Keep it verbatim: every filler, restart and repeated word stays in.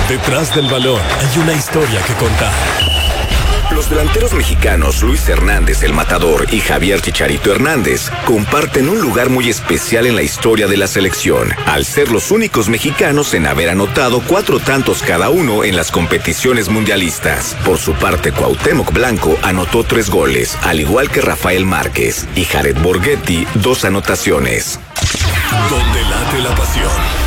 Detrás del balón hay una historia que contar. Los delanteros mexicanos Luis Hernández, el Matador, y Javier Chicharito Hernández comparten un lugar muy especial en la historia de la selección, al ser los únicos mexicanos en haber anotado cuatro tantos cada uno en las competiciones mundialistas. Por su parte, Cuauhtémoc Blanco anotó tres goles, al igual que Rafael Márquez, y Jared Borghetti dos anotaciones. Donde late la pasión.